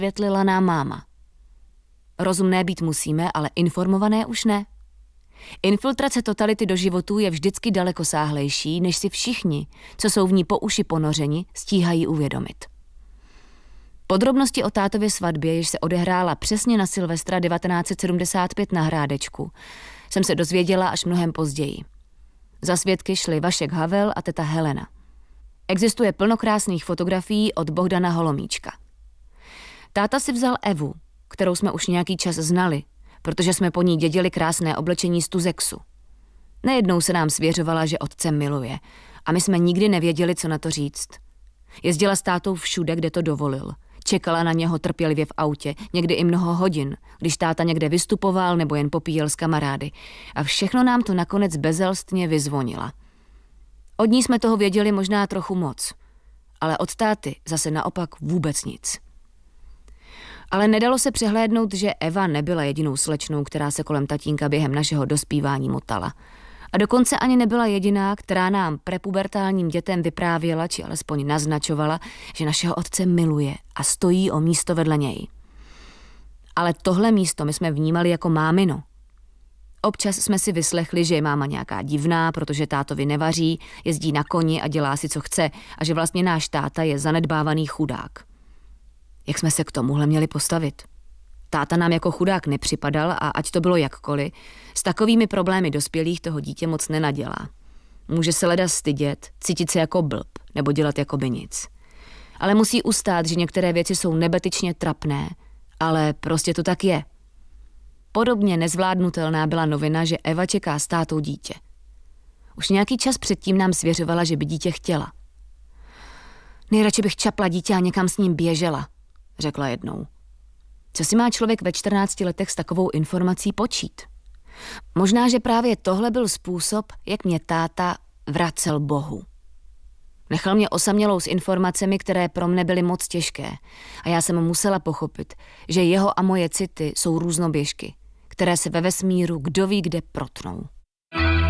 vysvětlila nám máma. Rozumné být musíme, ale informované už ne. Infiltrace totality do životů je vždycky dalekosáhlejší, než si všichni, co jsou v ní po uši ponořeni, stíhají uvědomit. Podrobnosti o tátově svatbě, jež se odehrála přesně na Silvestra 1975 na Hrádečku, jsem se dozvěděla až mnohem později. Za svědky šli Vašek Havel a teta Helena. Existuje plno krásných fotografií od Bohdana Holomíčka. Táta si vzal Evu, kterou jsme už nějaký čas znali, protože jsme po ní dědili krásné oblečení z Tuzexu. Nejednou se nám svěřovala, že otce miluje, a my jsme nikdy nevěděli, co na to říct. Jezdila s tátou všude, kde to dovolil. Čekala na něho trpělivě v autě, někdy i mnoho hodin, když táta někde vystupoval nebo jen popíjel s kamarády. A všechno nám to nakonec bezelstně vyzvonila. Od ní jsme toho věděli možná trochu moc, ale od táty zase naopak vůbec nic. Ale nedalo se přehlédnout, že Eva nebyla jedinou slečnou, která se kolem tatínka během našeho dospívání motala. A dokonce ani nebyla jediná, která nám prepubertálním dětem vyprávěla, či alespoň naznačovala, že našeho otce miluje a stojí o místo vedle něj. Ale tohle místo my jsme vnímali jako mámino. Občas jsme si vyslechli, že je máma nějaká divná, protože tátovi nevaří, jezdí na koni a dělá si, co chce, a že vlastně náš táta je zanedbávaný chudák. Jak jsme se k tomuhle měli postavit? Táta nám jako chudák nepřipadal a ať to bylo jakkoliv, s takovými problémy dospělých toho dítě moc nenadělá. Může se leda stydět, cítit se jako blb nebo dělat jako by nic. Ale musí ustát, že některé věci jsou nebetyčně trapné, ale prostě to tak je. Podobně nezvládnutelná byla novina, že Eva čeká s tátou dítě. Už nějaký čas předtím nám svěřovala, že by dítě chtěla. Nejradši bych čapla dítě a někam s ním běžela, řekla jednou. Co si má člověk ve 14 letech s takovou informací počít? Možná, že právě tohle byl způsob, jak mě táta vracel Bohu. Nechal mě osamělou s informacemi, které pro mne byly moc těžké, a já jsem musela pochopit, že jeho a moje city jsou různoběžky, které se ve vesmíru kdo ví kde protnou.